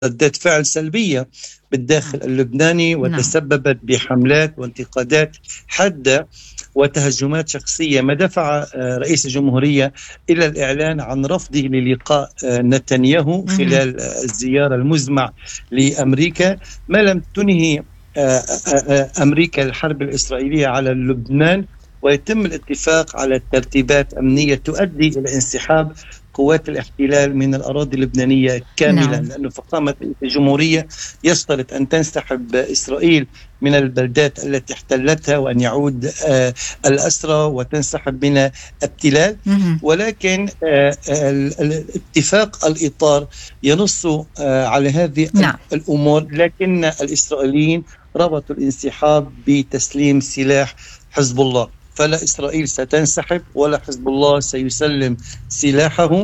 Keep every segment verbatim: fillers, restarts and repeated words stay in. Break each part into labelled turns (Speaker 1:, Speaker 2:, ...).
Speaker 1: ردات فعل سلبية بالداخل اللبناني، وتسببت بحملات وانتقادات حادة وتهجمات شخصية، ما دفع رئيس الجمهورية إلى الإعلان عن رفضه للقاء نتنياهو خلال الزيارة المزمع لأمريكا، ما لم تنهي أمريكا الحرب الإسرائيلية على لبنان، ويتم الاتفاق على ترتيبات أمنية تؤدي إلى انسحاب قوات الاحتلال من الأراضي اللبنانية كاملا. نعم. لأنه فخامة الجمهورية يشترط أن تنسحب إسرائيل من البلدات التي احتلتها، وأن يعود آه الأسرى وتنسحب من التلال. ولكن آه الاتفاق الإطار ينص آه على هذه نعم. الأمور، لكن الإسرائيليين ربطوا الانسحاب بتسليم سلاح حزب الله، فلا إسرائيل ستنسحب ولا حزب الله سيسلم سلاحه،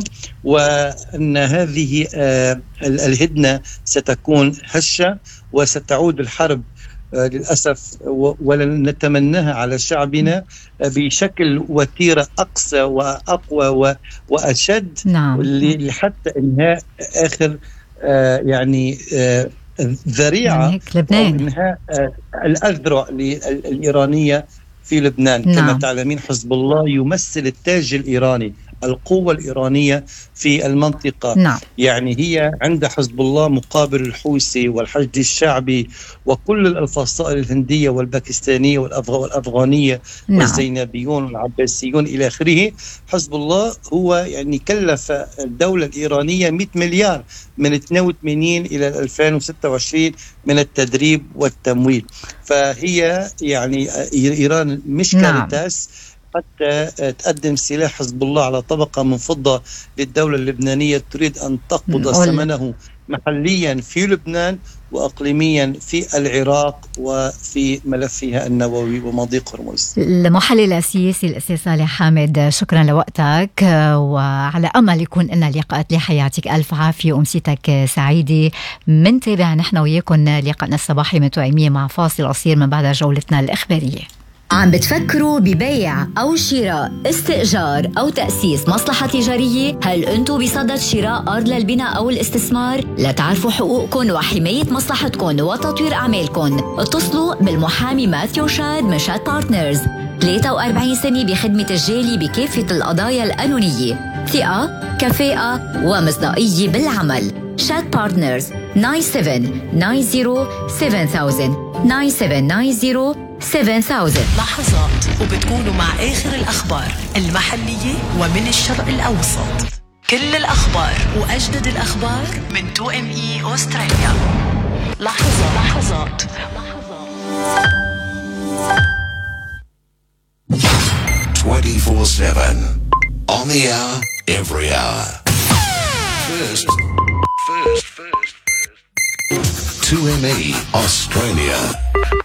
Speaker 1: وأن هذه آه الهدنة ستكون هشة وستعود الحرب آه للأسف، ولن نتمناها على شعبنا آه بشكل وتيرة أقصى وأقوى وأشد نعم. لحتى إنهاء آخر آه يعني آه ذريعة يعني إنهاء آه الأذرع الإيرانية في لبنان. نعم. كما تعلمين حزب الله يمثل التاج الإيراني، القوة الإيرانية في المنطقة. نعم. يعني هي عند حزب الله مقابل الحوثي والحشد الشعبي وكل الفصائل الهندية والباكستانية والأفغانية. نعم. والزينبيون والعباسيون إلى آخره. حزب الله هو يعني كلف الدولة الإيرانية مئة مليار من اثنين وثمانين إلى ألفين وستة وعشرين من التدريب والتمويل. فهي يعني إيران مش كارثة حتى تقدم سلاح حزب الله على طبقة من فضة للدولة اللبنانية تريد أن تقبض ثمنه محليا في لبنان وأقليميا في العراق وفي ملفها النووي ومضيق هرمز.
Speaker 2: المحلل السياسي الأستاذ صالح حامد، شكرا لوقتك، وعلى أمل يكون لنا لقاءات لحياتك. ألف عافية ومسيتك سعيدة. منتابع نحن وياكم لقاءنا الصباحي متوائمية مع فاصل قصير من بعد جولتنا الإخبارية.
Speaker 3: عم بتفكروا ببيع أو شراء، استئجار أو تأسيس مصلحة تجارية؟ هل أنتوا بصدد شراء أرض للبناء أو الاستثمار؟ لتعرفوا حقوقكم وحماية مصلحتكم وتطوير أعمالكم، اتصلوا بالمحامي ماثيو شاد من شاد بارتنرز، ثلاثة وأربعين سنة بخدمة الجالي بكافة القضايا القانونية، ثقة، كفاءة ومصداقية بالعمل. شاد بارتنرز تسعة سبعة تسعة صفر سبعة ألف تسعة سبعة تسعة صفر سبعة ألف.
Speaker 4: لحظات وبتكونوا مع آخر الأخبار المحلية ومن الشرق الأوسط. كل الأخبار وأجدد الأخبار من تو إم إي أستراليا. لحظات لحظات
Speaker 5: twenty-four seven on the hour, every hour. First, first, first, first. two M E Australia.